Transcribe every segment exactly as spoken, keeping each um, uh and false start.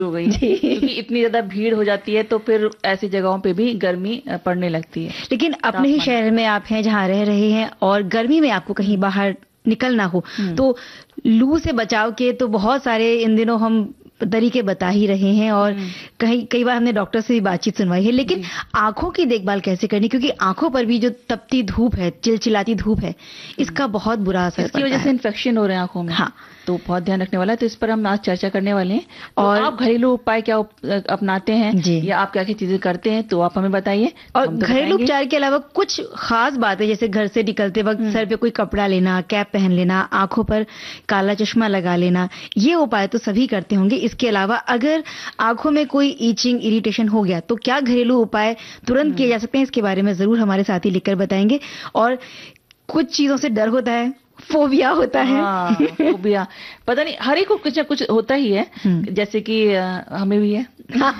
हो गई है क्योंकि इतनी ज्यादा भीड़ हो जाती है तो फिर ऐसी जगहों पे भी गर्मी पड़ने लगती है। लेकिन अपने ही शहर में आप हैं जहाँ रह रहे हैं और गर्मी में आपको कहीं बाहर निकलना हो तो लू से बचाव के तो बहुत सारे इन दिनों हम तरीके बता ही रहे हैं और कई कई बार हमने डॉक्टर से भी बातचीत सुनवाई है। लेकिन आंखों की देखभाल कैसे करनी, क्योंकि आंखों पर भी जो तपती धूप है, चिलचिलाती धूप है, इसका बहुत बुरा असर पड़ता है। इसकी वजह से इन्फेक्शन हो रहे हैं आंखों में। हाँ, तो बहुत ध्यान रखने वाला है। तो इस पर हम आज चर्चा करने वाले हैं। तो और आप घरेलू उपाय क्या अपनाते हैं या आप क्या क्या चीजें करते हैं तो आप हमें बताइए। और तो घरेलू उपचार के अलावा कुछ खास बातें, जैसे घर से निकलते वक्त सर पे कोई कपड़ा लेना, कैप पहन लेना, आंखों पर काला चश्मा लगा लेना, ये उपाय तो सभी करते होंगे। इसके अलावा अगर आंखों में कोई ईचिंग, इरिटेशन हो गया तो क्या घरेलू उपाय तुरंत किए जा सकते हैं, इसके बारे में जरूर हमारे साथी लिखकर बताएंगे। और कुछ चीजों से डर होता है, फोबिया होता है। हाँ, फोबिया पता नहीं हर एक को कुछ ना कुछ होता ही है, जैसे कि हमें भी है।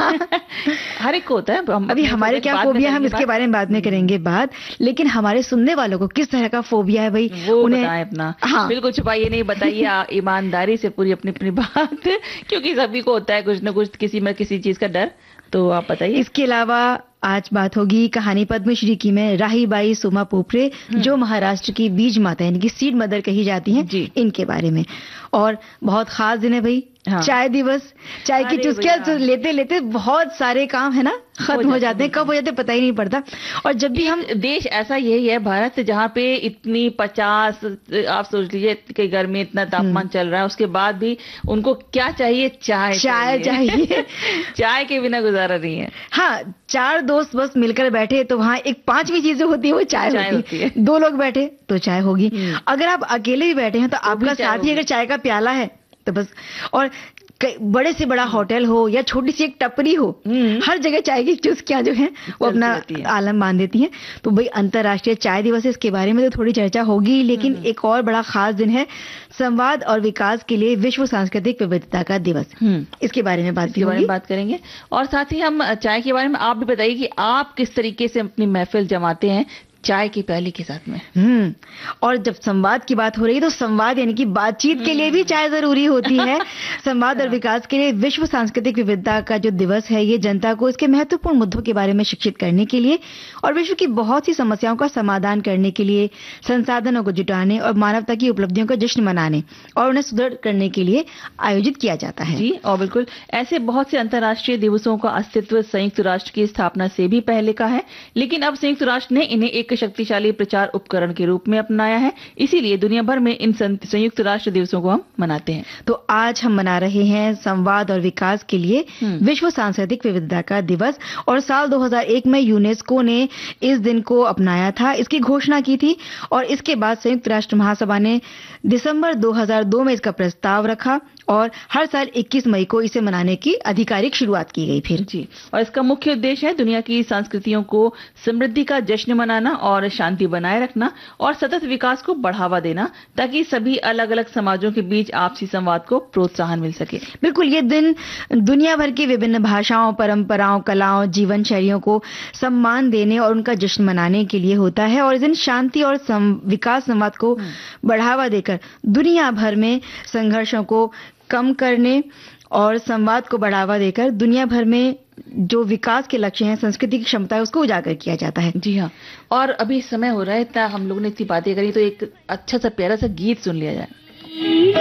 हर एक को होता है। हम अभी हमारे क्या फोबिया, हम इसके बारे में बाद में करेंगे बात। लेकिन हमारे सुनने वालों को किस तरह का फोबिया है भाई, वो उन्हें बताएं अपना। हाँ, बिल्कुल छुपाइए नहीं, बताइए ईमानदारी से पूरी अपनी अपनी बात, क्योंकि सभी को होता है कुछ न कुछ किसी में किसी चीज का डर। तो आप बताइए। इसके अलावा आज बात होगी कहानी पद्मश्री की में राही बाई सोमा पोपरे, जो महाराष्ट्र की बीज माता यानी कि सीड मदर कही जाती हैं, इनके बारे में। और बहुत खास दिन है भाई, हाँ। चाय दिवस। चाय की चुस्कियां लेते लेते बहुत सारे काम है ना खत्म हो जाते हैं, कब हो जाते हैं पता ही नहीं पड़ता। और जब भी हम देश ऐसा यही है भारत, जहाँ पे इतनी पचास आप सोच लीजिए कि गर्मी इतना तापमान चल रहा है, उसके बाद भी उनको क्या चाहिए, चाय चाय चाहिए। चाय के बिना गुजारा नहीं है। हाँ, चार दोस्त बस मिलकर बैठे तो वहाँ एक पांचवी चीज जो होती है वो चाय, चाय होती है। दो लोग बैठे तो चाय होगी। अगर आप अकेले भी बैठे हैं तो आपका साथी अगर चाय का प्याला है तो बस। और बड़े से बड़ा होटल हो या छोटी सी एक टपरी हो, हर जगह चाय की चुस्कियां जो हैं वो अपना आलम बांध देती हैं। तो भाई अंतर्राष्ट्रीय चाय दिवस है, इसके बारे में तो थोड़ी चर्चा होगी। लेकिन एक और बड़ा खास दिन है संवाद और विकास के लिए विश्व सांस्कृतिक विविधता का दिवस। इसके बारे में बात के बारे में बात करेंगे। और साथ ही हम चाय के बारे में आप भी बताइए कि आप किस तरीके से अपनी महफिल जमाते हैं चाय की प्याली के साथ में। हम्म और जब संवाद की बात हो रही है तो संवाद यानी कि बातचीत के लिए भी चाय जरूरी होती है। संवाद और विकास के लिए विश्व सांस्कृतिक विविधता का जो दिवस है, ये जनता को इसके महत्वपूर्ण मुद्दों के बारे में शिक्षित करने के लिए और विश्व की बहुत सी समस्याओं का समाधान करने के लिए, संसाधनों को जुटाने और मानवता की उपलब्धियों का जश्न मनाने और उन्हें सुदृढ़ करने के लिए आयोजित किया जाता है। जी, और बिल्कुल ऐसे बहुत से अंतर्राष्ट्रीय दिवसों का अस्तित्व संयुक्त राष्ट्र की स्थापना से भी पहले का है, लेकिन अब संयुक्त राष्ट्र ने इन्हें एक शक्तिशाली प्रचार उपकरण के रूप में अपनाया है। इसीलिए दुनिया भर में इन संयुक्त राष्ट्र दिवसों को हम मनाते हैं। तो आज हम मना रहे हैं संवाद और विकास के लिए विश्व सांस्कृतिक विविधता का दिवस। और साल दो हज़ार एक में यूनेस्को ने इस दिन को अपनाया था, इसकी घोषणा की थी। और इसके बाद संयुक्त राष्ट्र महासभा ने दिसंबर दो हज़ार दो में इसका प्रस्ताव रखा और हर साल इक्कीस मई को इसे मनाने की आधिकारिक शुरुआत की गई फिर। जी, और इसका मुख्य उद्देश्य है दुनिया की संस्कृतियों को समृद्धि का जश्न मनाना और शांति बनाए रखना और सतत विकास को बढ़ावा देना, ताकि सभी अलग अलग समाजों के बीच आपसी संवाद को प्रोत्साहन मिल सके। बिल्कुल, ये दिन दुनिया भर की विभिन्न भाषाओं, परंपराओं, कलाओं, जीवन शैलियों को सम्मान देने और उनका जश्न मनाने के लिए होता है। और इस दिन शांति और विकास संवाद को बढ़ावा देकर दुनिया भर में संघर्षों को कम करने और संवाद को बढ़ावा देकर दुनिया भर में जो विकास के लक्ष्य हैं, संस्कृति की क्षमता है, उसको उजागर किया जाता है। जी हाँ, और अभी समय हो रहा है, हम लोगों ने इतनी बातें करी तो एक अच्छा सा प्यारा सा गीत सुन लिया जाए।